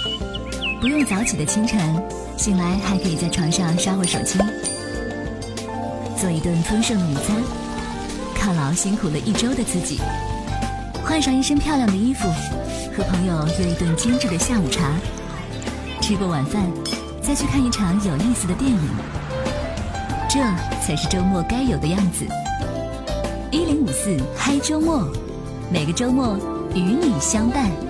不用早起的清晨，醒来还可以在床上刷会手机，做一顿丰盛的午餐，犒劳辛苦了一周的自己，换上一身漂亮的衣服，和朋友约一顿精致的下午茶，吃过晚饭再去看一场有意思的电影，这才是周末该有的样子。1054嗨周末，每个周末与你相伴。